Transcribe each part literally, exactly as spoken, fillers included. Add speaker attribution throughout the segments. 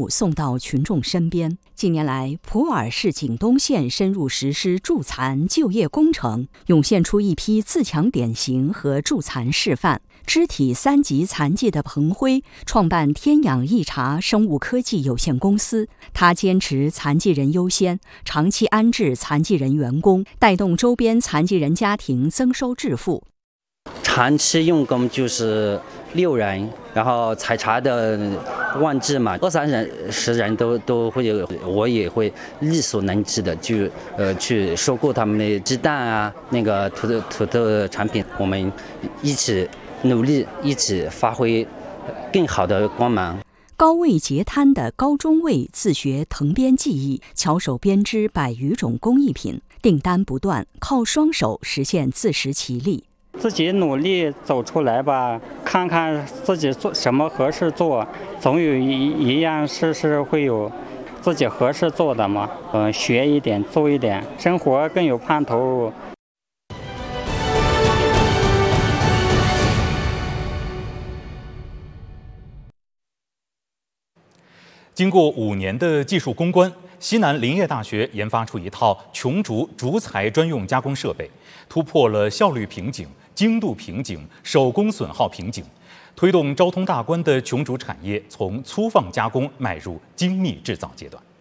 Speaker 1: 送到群众身边。近年来，普洱市景东县深入实施助残就业工程，涌现出一批自强典型和助残示范。肢体三级残疾的彭辉创办天养益茶生物科技有限公司，他坚持残疾人优先，长期安置残疾人员工，带动周边残疾人家庭增收致富。
Speaker 2: 长期用工就是六人，然后采茶的万只嘛，二三人十人都都会有，我也会力所能及的就呃去收购他们的鸡蛋啊，那个土豆土豆产品，我们一起努力，一起发挥更好的光芒。
Speaker 1: 高位截摊的高中卫自学藤编技艺，巧手编织百余种工艺品，订单不断，靠双手实现自食其力。
Speaker 3: 自己努力走出来吧，看看自己做什么合适做，总有一一样事是会有自己合适做的嘛。嗯，学一点，做一点，生活更有盼头。
Speaker 4: 经过五年的技术攻关，西南林业大学研发出一套琼竹竹材专用加工设备，突破了效率瓶颈、精度瓶颈、手工损耗瓶颈，推动昭通大关的琼竹产业从粗放加工迈入精密制造阶段。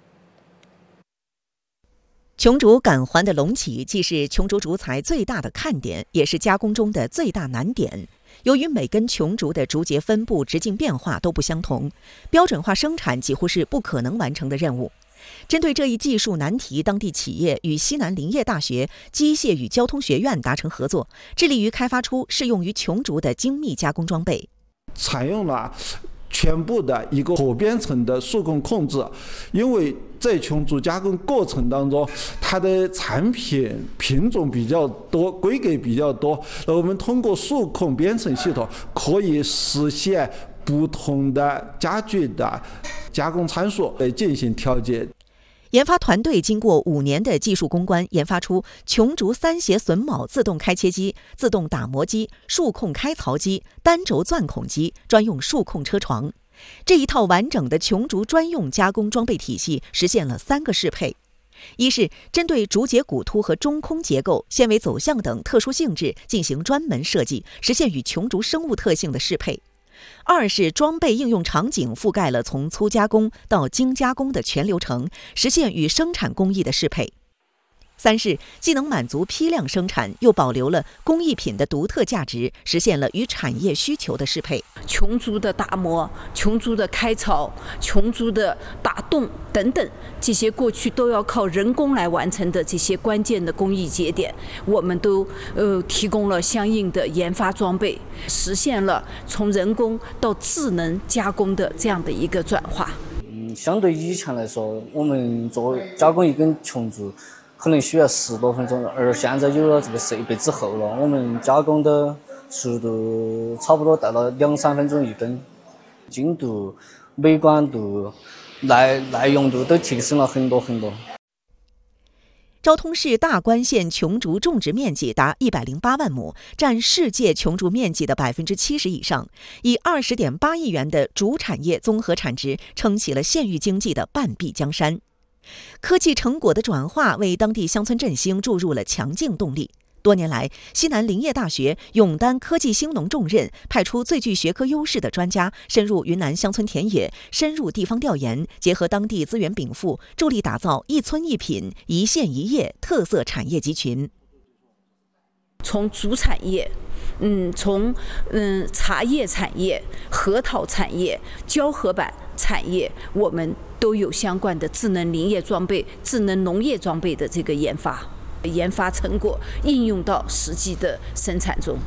Speaker 5: 琼竹杆环的隆起既是琼竹竹材最大的看点，也是加工中的最大难点。由于每根琼竹的竹节分布、直径变化都不相同，标准化生产几乎是不可能完成的任务。针对这一技术难题，当地企业与西南林业大学机械与交通学院达成合作，致力于开发出适用于琼竹的精密加工装备。
Speaker 6: 采用了全部的一个可编程的数控控制，因为在琼竹加工过程当中，它的产品品种比较多，规格比较多，那我们通过数控编程系统可以实现不同的家具的加工参数来进行调节。
Speaker 5: 研发团队经过五年的技术攻关，研发出琼竹三斜榫卯自动开切机、自动打磨机、数控开槽机、单轴钻孔机、专用数控车床。这一套完整的琼竹专用加工装备体系实现了三个适配：一是针对竹节骨突和中空结构、纤维走向等特殊性质进行专门设计，实现与琼竹生物特性的适配；二是装备应用场景覆盖了从粗加工到精加工的全流程，实现与生产工艺的适配；三是既能满足批量生产，又保留了工艺品的独特价值，实现了与产业需求的适配。
Speaker 7: 琼竹的打磨、琼竹的开槽、琼竹的打洞等等，这些过去都要靠人工来完成的这些关键的工艺节点，我们都呃提供了相应的研发装备，实现了从人工到智能加工的这样的一个转化。
Speaker 8: 嗯，相对以前来说，我们做加工一根琼竹可能需要十多分钟，而现在有了这个设备之后了，我们加工的速度差不多到了两三分钟一根，精度、美观度、耐耐用度都提升了很多很多。
Speaker 5: 昭通市大关县琼竹种植面积达一百零八万亩，占世界琼竹面积的百分之七十以上，以二十点八亿元的竹产业综合产值撑起了县域经济的半壁江山。科技成果的转化为当地乡村振兴注入了强劲动力。多年来，西南林业大学勇担科技兴农重任，派出最具学科优势的专家深入云南乡村田野，深入地方调研，结合当地资源禀赋，助力打造一村一品、一县一业特色产业集群。
Speaker 7: 从竹产业嗯，从嗯茶叶产业、核桃产业、胶合板产业，我们都有相关的智能林业装备、智能农业装备的这个研发，研发成果应用到实际的生产中。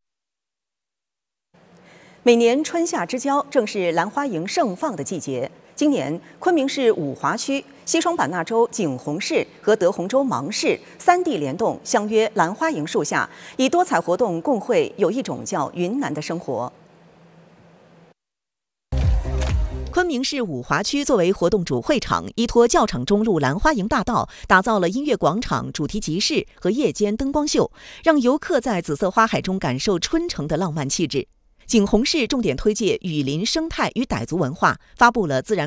Speaker 5: 每年春夏之交，正是兰花楹盛放的季节。今年，昆明市五华区、西双版纳州景洪市和德宏州芒市三地联动，相约兰花楹树下，以多彩活动共绘有一种叫云南的生活。昆明市五华区作为活动主会场，依托教场中路兰花楹大道，打造了音乐广场、主题集市和夜间灯光秀，让游客在紫色花海中感受春城的浪漫气质。景洪市重点推介雨林生态与傣族文化，发布了自然